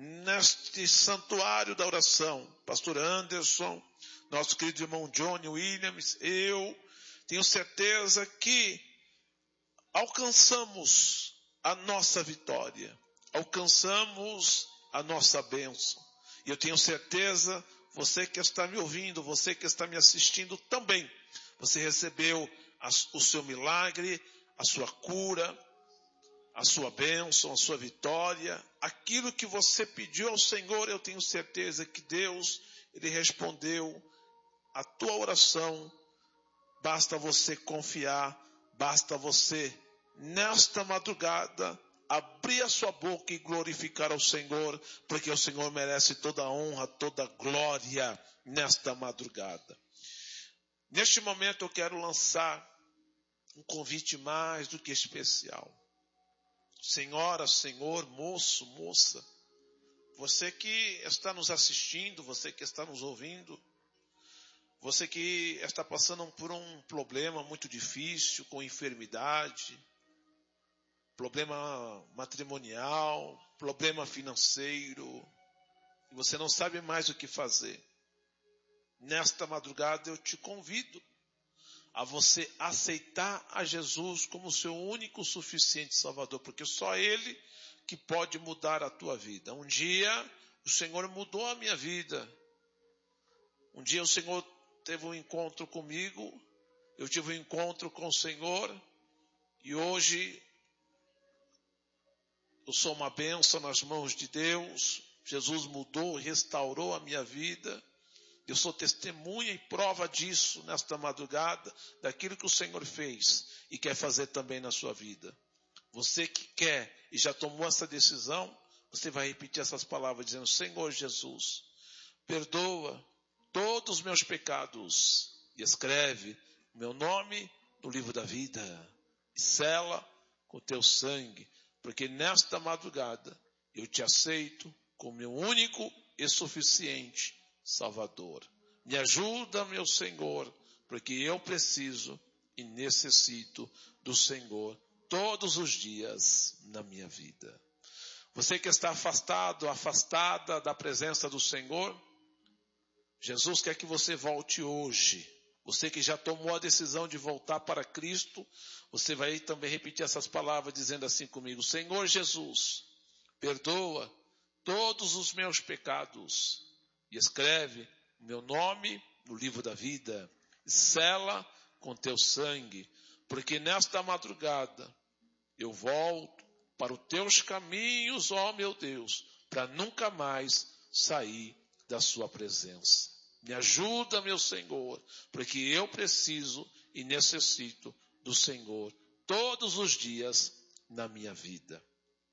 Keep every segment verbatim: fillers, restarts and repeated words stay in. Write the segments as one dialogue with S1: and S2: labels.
S1: neste santuário da oração. Pastor Anderson, nosso querido irmão Johnny Williams, eu tenho certeza que alcançamos a nossa vitória, alcançamos a nossa bênção. E eu tenho certeza, você que está me ouvindo, você que está me assistindo também, você recebeu a, o seu milagre, a sua cura, a sua bênção, a sua vitória. Aquilo que você pediu ao Senhor, eu tenho certeza que Deus, Ele respondeu a tua oração. Basta você confiar, basta você, nesta madrugada, abrir a sua boca e glorificar ao Senhor, porque o Senhor merece toda a honra, toda a glória nesta madrugada. Neste momento eu quero lançar um convite mais do que especial. Senhora, senhor, moço, moça, você que está nos assistindo, você que está nos ouvindo, você que está passando por um problema muito difícil, com enfermidade, problema matrimonial, problema financeiro, e você não sabe mais o que fazer. Nesta madrugada eu te convido a você aceitar a Jesus como seu único suficiente Salvador, porque só Ele que pode mudar a tua vida. Um dia o Senhor mudou a minha vida. Um dia o Senhor teve um encontro comigo, eu tive um encontro com o Senhor, e hoje eu sou uma bênção nas mãos de Deus. Jesus mudou, restaurou a minha vida. Eu sou testemunha e prova disso nesta madrugada, daquilo que o Senhor fez e quer fazer também na sua vida. Você que quer e já tomou essa decisão, você vai repetir essas palavras dizendo: Senhor Jesus, perdoa todos os meus pecados e escreve meu nome no livro da vida e sela com teu sangue, porque nesta madrugada eu te aceito como meu único e suficiente Salvador. Me ajuda, meu Senhor, porque eu preciso e necessito do Senhor todos os dias na minha vida. Você que está afastado, afastada da presença do Senhor, Jesus quer que você volte hoje. Você que já tomou a decisão de voltar para Cristo, você vai também repetir essas palavras dizendo assim comigo: Senhor Jesus, perdoa todos os meus pecados e escreve meu nome no livro da vida e sela com teu sangue, porque nesta madrugada eu volto para os teus caminhos, ó meu Deus, para nunca mais sair da sua presença. Me ajuda, meu Senhor, porque eu preciso e necessito do Senhor todos os dias na minha vida.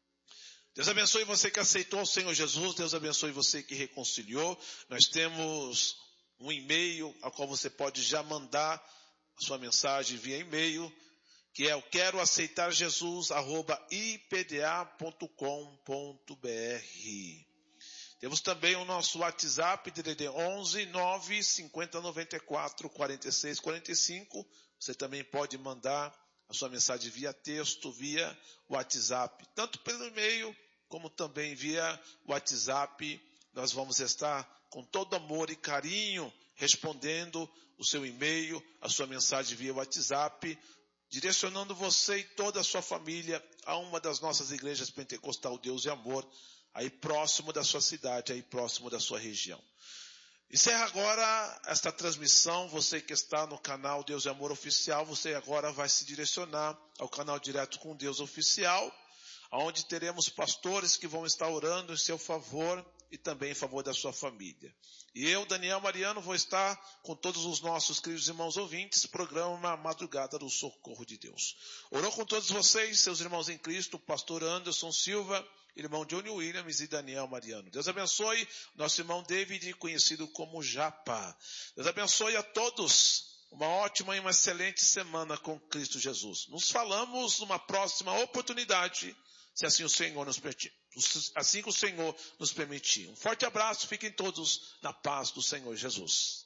S1: Deus abençoe você que aceitou o Senhor Jesus. Deus abençoe você que reconciliou. Nós temos um e-mail ao qual você pode já mandar a sua mensagem via e-mail, que é o quero aceitar Jesus arroba i p d a ponto com ponto b r. Temos também o nosso WhatsApp, D D D onze nove cinquenta noventa e quatro quarenta e seis quarenta e cinco. Você também pode mandar a sua mensagem via texto, via WhatsApp, tanto pelo e-mail como também via WhatsApp. Nós vamos estar com todo amor e carinho respondendo o seu e-mail, a sua mensagem via WhatsApp, direcionando você e toda a sua família a uma das nossas igrejas Pentecostal Deus e Amor, aí próximo da sua cidade, aí próximo da sua região. Encerra agora esta transmissão. Você que está no canal Deus e Amor Oficial, você agora vai se direcionar ao canal Direto com Deus Oficial, onde teremos pastores que vão estar orando em seu favor e também em favor da sua família. E eu, Daniel Mariano, vou estar com todos os nossos queridos irmãos ouvintes, programa Madrugada do Socorro de Deus. Orou com todos vocês, seus irmãos em Cristo, pastor Anderson Silva, irmão Johnny Williams e Daniel Mariano. Deus abençoe nosso irmão David, conhecido como Japa. Deus abençoe a todos. Uma ótima e uma excelente semana com Cristo Jesus. Nos falamos numa próxima oportunidade, se assim o Senhor nos permitir. Assim que o Senhor nos permitir. Um forte abraço, fiquem todos na paz do Senhor Jesus.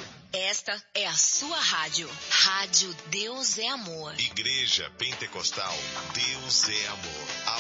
S2: Esta é a sua rádio. Rádio Deus é Amor.
S3: Igreja Pentecostal Deus é Amor.